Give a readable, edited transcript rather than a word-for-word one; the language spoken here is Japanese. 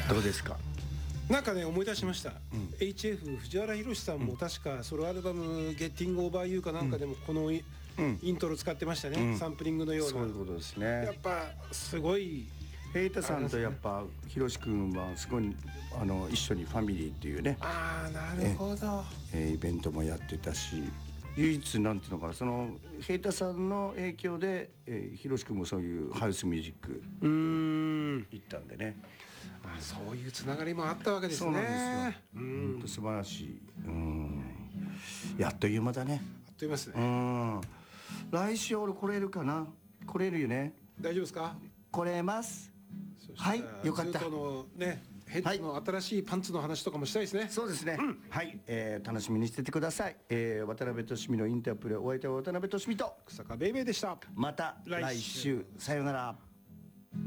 どうですか？ なんかね思い出しました、HF 藤原宏さんも確かソロアルバム「ゲッティングオーバーユー」かなんかでもこのイントロ使ってましたね、サンプリングのような。 そういうことですね。 やっぱすごい平太さんとやっぱひろし君はすごい一緒にファミリーっていうね、 ああなるほど、 イベントもやってたし、唯一なんていうのかな、その平太さんの影響でひろし君もそういうハウスミュージック行ったんでね。 そういうつながりもあったわけですね。 そうなんですよ。本当素晴らしい。やっという間だね。 あっという間ですね。 来週俺来れるかな。来れるよね。 大丈夫ですか？ 来れます。はい、よかった。 ズートのね、ヘッドの新しいパンツの話とかもしたいですね。 そうですね。はい、楽しみにしててください。渡辺俊美のインタープレイ、お相手は渡辺俊美と草加ベイベーでした。 また来週さようなら。